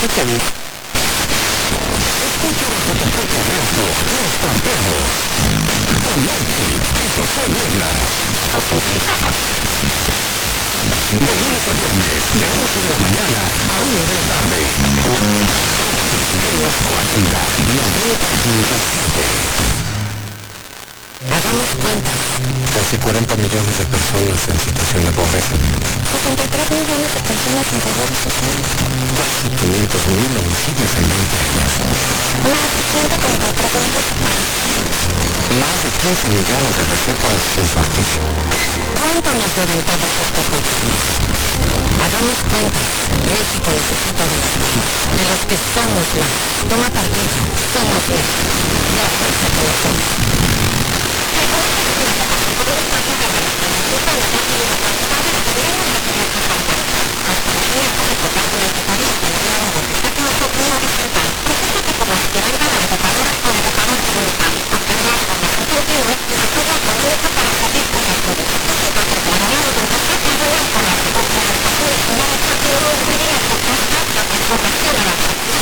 escuchen. Escucha bajo tu propio riesgo, los tramperos. Con Nancy y José Regla. De lunes a viernes, de 8 de la mañana a 1 de la tarde. Los Coahuila, la nueva comunicación. Hagamos cuentas. Casi 40 millones de personas en situación de pobreza. 63 millones de personas en riesgo social. Casi 500.000 homicidios en 20 años. Más de 144 Más de 15 millones de recetas sin pastillo. ¿Cuánto nos deben todos estos últimos? Hagamos cuentas. México necesita de los que somos la toma partido, somos la fuerza que lo somos. Hasta